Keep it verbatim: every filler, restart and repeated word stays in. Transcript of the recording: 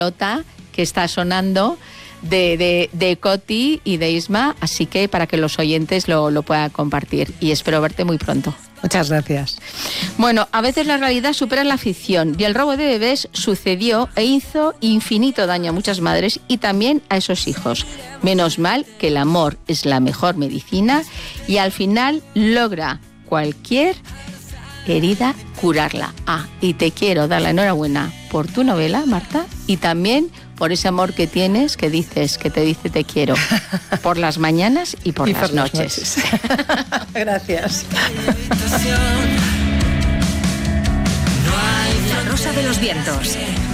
que está sonando de, de, de Coti y de Isma, así que para que los oyentes lo, lo puedan compartir, y espero verte muy pronto. Muchas gracias. Bueno, a veces la realidad supera la ficción y el robo de bebés sucedió e hizo infinito daño a muchas madres y también a esos hijos. Menos mal que el amor es la mejor medicina y al final logra cualquier herida curarla. Ah, y te quiero dar la enhorabuena por tu novela, Marta, y también por ese amor que tienes, que dices, que te dice te quiero, por las mañanas y por, y las, por noches. las noches. Gracias. La Rosa de los Vientos.